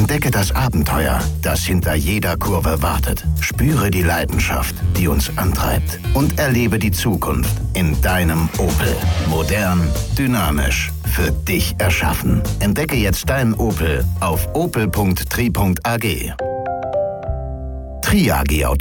Entdecke das Abenteuer, das hinter jeder Kurve wartet. Spüre die Leidenschaft, die uns antreibt. Und erlebe die Zukunft in deinem Opel. Modern, dynamisch, für dich erschaffen. Entdecke jetzt deinen Opel auf opel.tri.ag. Tri AG